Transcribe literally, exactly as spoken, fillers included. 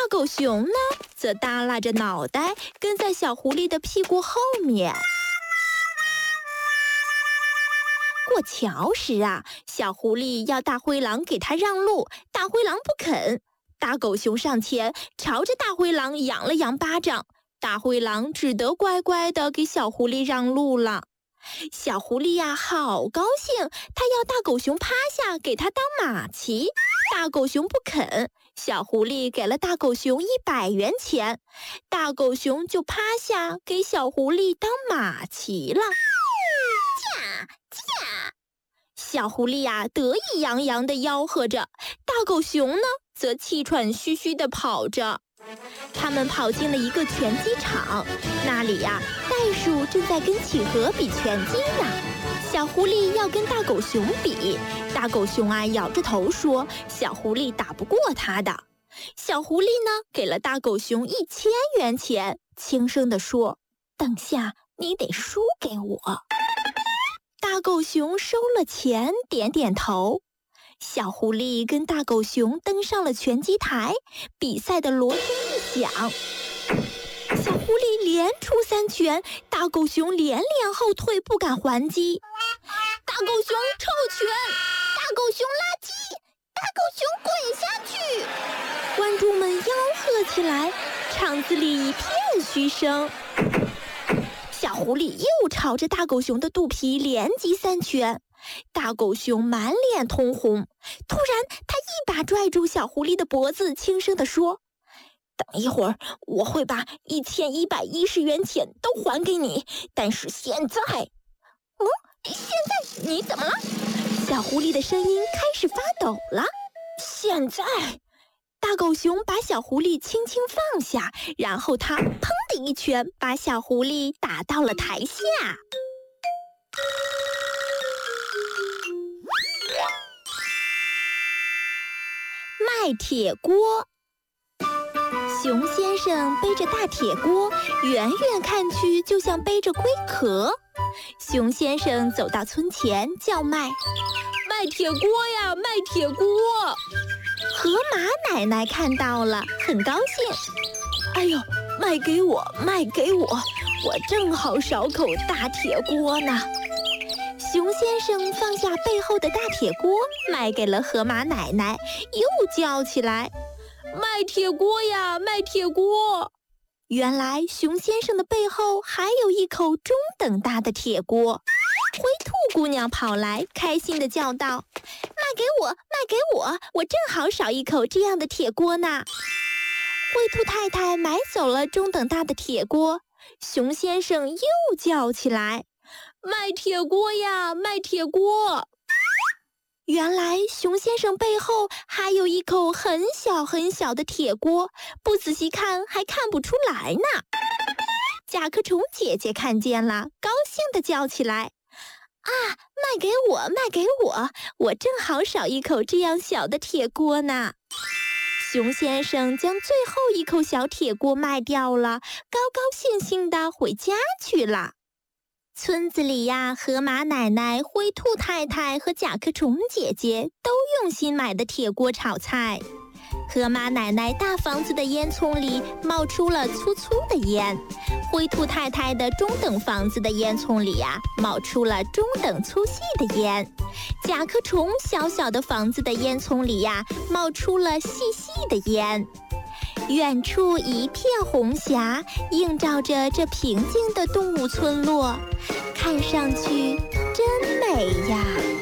狗熊呢，则耷拉着脑袋，跟在小狐狸的屁股后面。过桥时啊，小狐狸要大灰狼给它让路，大灰狼不肯。大狗熊上前，朝着大灰狼扬了扬巴掌，大灰狼只得乖乖地给小狐狸让路了。小狐狸呀，好高兴，它要大狗熊趴下给它当马骑，大狗熊不肯。小狐狸给了大狗熊一百元钱，大狗熊就趴下给小狐狸当马骑了。驾驾！小狐狸呀，得意洋洋地吆喝着，大狗熊呢，则气喘吁吁地跑着。他们跑进了一个拳击场，那里呀，袋鼠正在跟企鹅比拳击呢。小狐狸要跟大狗熊比，大狗熊啊摇着头说，小狐狸打不过他的。小狐狸呢，给了大狗熊一千元钱，轻声地说，等下你得输给我。大狗熊收了钱，点点头。小狐狸跟大狗熊登上了拳击台，比赛的锣声一响，小狐狸连出三拳，大狗熊连连后退，不敢还击。大狗熊臭拳，大狗熊垃圾，大狗熊滚下去！观众们吆喝起来，场子里一片嘘声。小狐狸又朝着大狗熊的肚皮连击三拳，大狗熊满脸通红。突然，他一把拽住小狐狸的脖子，轻声地说，等一会儿我会把一千一百一十元钱都还给你，但是现在……嗯，现在你怎么了？小狐狸的声音开始发抖了。现在……大狗熊把小狐狸轻轻放下，然后他砰的一拳把小狐狸打到了台下。卖铁锅。熊先生背着大铁锅，远远看去就像背着龟壳。熊先生走到村前叫卖，卖铁锅呀，卖铁锅！河马奶奶看到了，很高兴。哎呦，卖给我，卖给我，我正好少口大铁锅呢。熊先生放下背后的大铁锅，卖给了河马奶奶，又叫起来，卖铁锅呀，卖铁锅！原来熊先生的背后还有一口中等大的铁锅。灰兔姑娘跑来，开心地叫道，卖给我，卖给我，我正好少一口这样的铁锅呢。灰兔太太买走了中等大的铁锅，熊先生又叫起来，卖铁锅呀，卖铁锅！原来熊先生背后还有一口很小很小的铁锅，不仔细看还看不出来呢。甲壳虫姐姐看见了，高兴地叫起来，啊，卖给我，卖给我，我正好少一口这样小的铁锅呢。熊先生将最后一口小铁锅卖掉了，高高兴兴地回家去了。村子里呀，河马奶奶、灰兔太太和甲壳虫姐姐都用心买的铁锅炒菜。河马奶奶大房子的烟囱里冒出了粗粗的烟，灰兔太太的中等房子的烟囱里呀，冒出了中等粗细的烟，甲壳虫小小的房子的烟囱里呀，冒出了细细的烟。远处一片红霞，映照着这平静的动物村落，看上去真美呀。